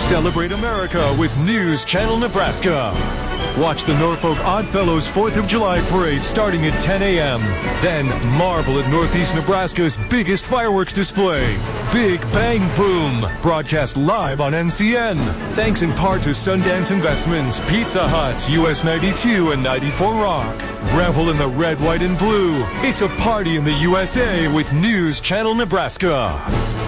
Celebrate America with News Channel Nebraska. Watch the Norfolk Oddfellows 4th of July parade starting at 10 a.m. Then marvel at Northeast Nebraska's biggest fireworks display, Big Bang Boom, broadcast live on NCN. Thanks in part to Sundance Investments, Pizza Hut, US 92 and 94 Rock. Revel in the red, white, and blue. It's a party in the USA with News Channel Nebraska.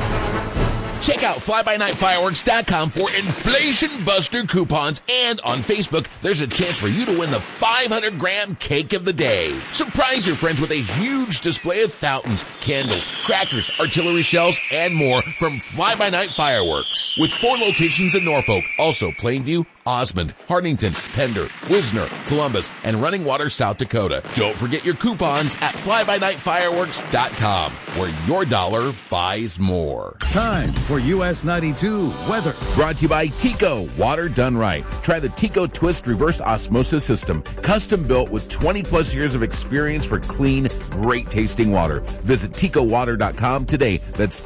Check out FlyByNightFireworks.com for Inflation Buster coupons, and on Facebook, there's a chance for you to win the 500-gram cake of the day. Surprise your friends with a huge display of fountains, candles, crackers, artillery shells, and more from Fly By Night Fireworks. With 4 locations in Norfolk, also Plainview, Osmond, Hartington, Pender, Wisner, Columbus, and Running Water, South Dakota. Don't forget your coupons at FlyByNightFireworks.com, where your dollar buys more. Time for US 92 weather. Brought to you by Tico, water done right. Try the Tico Twist reverse osmosis system, custom built with 20 plus years of experience for clean, great tasting water. Visit TicoWater.com today. That's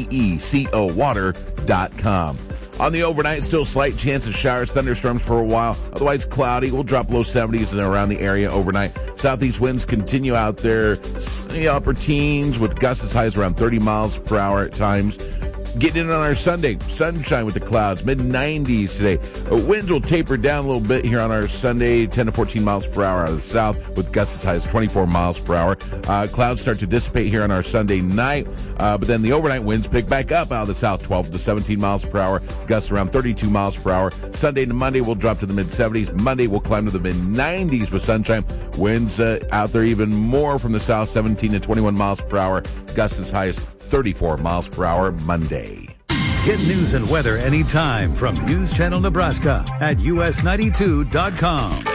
TEECO water.com. On the overnight, still slight chance of showers, thunderstorms for a while. Otherwise cloudy. We'll drop low 70s and around the area overnight. Southeast winds continue out there, upper teens with gusts as high as around 30 miles per hour at times. Getting in on our Sunday, sunshine with the clouds, mid-90s today. Winds will taper down a little bit here on our Sunday, 10 to 14 miles per hour out of the south, with gusts as high as 24 miles per hour. Clouds start to dissipate here on our Sunday night, but then the overnight winds pick back up out of the south, 12 to 17 miles per hour, gusts around 32 miles per hour. Sunday to Monday, we'll drop to the mid-70s. Monday, we'll climb to the mid-90s with sunshine. Winds out there even more from the south, 17 to 21 miles per hour, gusts as high as 34 miles per hour Monday. Get news and weather anytime from News Channel Nebraska at US92.com.